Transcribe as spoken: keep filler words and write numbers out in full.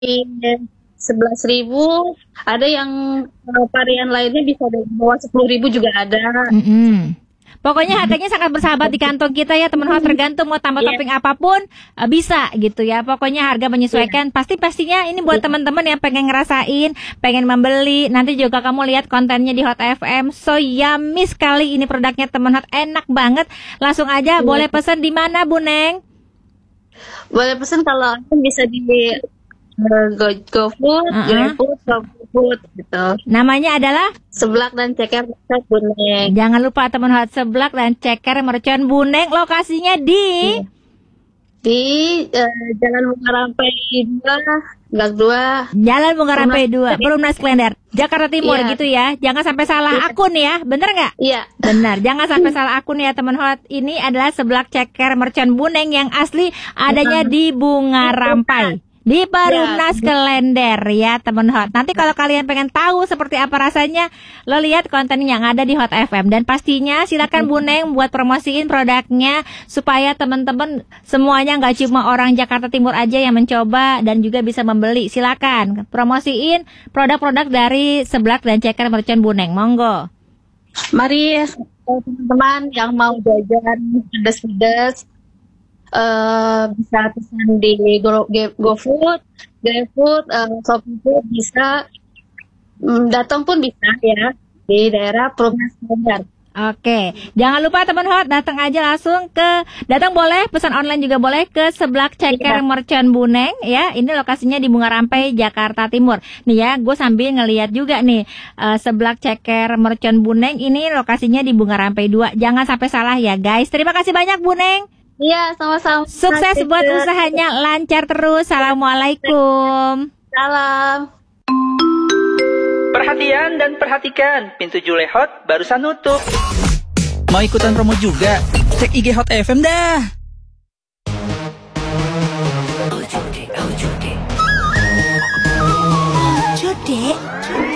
sebelas ribu, ada yang uh, varian lainnya bisa di bawah sepuluh ribu juga ada. Mm-mm. Pokoknya harganya sangat bersahabat di kantong kita ya teman hot, tergantung mau tambah Yeah. topping apapun uh, bisa gitu ya. Pokoknya harga menyesuaikan. Pasti-pastinya ini buat Yeah. teman-teman yang pengen ngerasain, pengen membeli. Nanti juga kamu lihat kontennya di Hot F M. So yummy sekali ini produknya teman hot, enak banget. Langsung aja Yeah. boleh pesan di mana Bu Neng? Boleh pesan kalau bisa di uh, Go GoFood, Uh-uh. GrabFood, GoFood gitu. Namanya adalah Seblak dan ceker mercon Bu Neng. jangan lupa teman hot, seblak dan ceker mercon Bu Neng. Lokasinya di Yeah. Di uh, Jalan Bunga Rampai dua, Gang dua. Jalan Bunga Rampai dua, Perumnas Klender, Jakarta Timur Iya. gitu ya. Jangan sampai salah Iya. akun ya, bener nggak? Iya. Benar, jangan sampai salah akun ya teman hot. Ini adalah seblak ceker mercon Bu Neng yang asli adanya di Bunga Rampai, di Perumnas Klender ya teman hot. Nanti kalau kalian pengen tahu seperti apa rasanya, lo lihat konten yang ada di Hot F M. Dan pastinya silakan Bu Neng buat promosiin produknya supaya teman-teman semuanya nggak cuma orang Jakarta Timur aja yang mencoba dan juga bisa membeli. Silakan promosiin produk-produk dari seblak dan ceker mercon Bu Neng. Monggo. Mari eh, teman-teman yang mau jajan pedas-pedas eh bisa pesan di Go, Go- GoFood, GrabFood, uh, ShopeeFood bisa. Mm, datang pun bisa ya di daerah Perumnas Klender. Oke, jangan lupa teman hot, datang aja langsung ke, datang boleh, pesan online juga boleh ke seblak ceker Iya. mercon Bu Neng ya. Ini lokasinya di Bunga Rampai, Jakarta Timur. Nih ya, gue sambil ngeliat juga nih eh, seblak ceker mercon Bu Neng ini lokasinya di Bunga Rampai dua. Jangan sampai salah ya guys. Terima kasih banyak Bu Neng. Iya, sama-sama. Sukses buat usahanya, lancar terus. Assalamualaikum. Salam. Perhatian dan perhatikan, pintu Julehot barusan nutup. Mau ikutan promo juga? Cek I G Hot F M dah. Jode